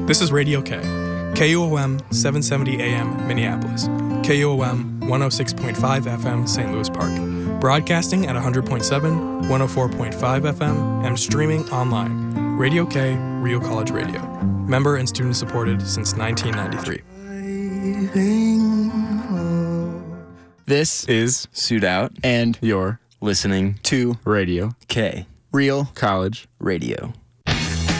This is Radio K, KUOM 770 AM Minneapolis, KUOM 106.5 FM St. Louis Park, broadcasting at 100.7, 104.5 FM, and streaming online. Radio K, Real College Radio. Member and student supported since 1993. This is Suit Out, and you're listening to Radio K, Real College Radio.